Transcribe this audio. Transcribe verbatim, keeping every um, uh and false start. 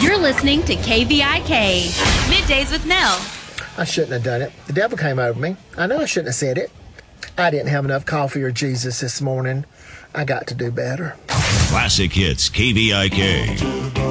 You're listening to K V I K, Middays with Nell. I shouldn't have done it. The devil came over me. I know I shouldn't have said it. I didn't have enough coffee or Jesus this morning. I got to do better. Classic Hits K V I K.